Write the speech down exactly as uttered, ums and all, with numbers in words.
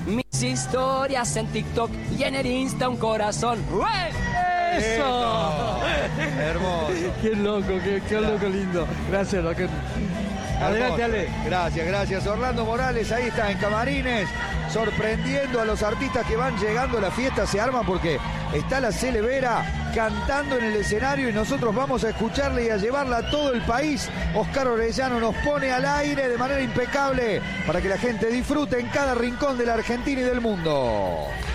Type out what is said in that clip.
Mis historias en TikTok y en el Insta un corazón. ¡Ué! ¡Eso! Hermoso. Qué loco, qué, qué loco lindo. Gracias, loco. Adelante, Ale. Gracias, gracias. Orlando Morales, ahí está en Camarines, sorprendiendo a los artistas que van llegando. La fiesta se arma porque está la Cele Vera cantando en el escenario y nosotros vamos a escucharle y a llevarla a todo el país. Oscar Orellano nos pone al aire de manera impecable para que la gente disfrute en cada rincón de la Argentina y del mundo.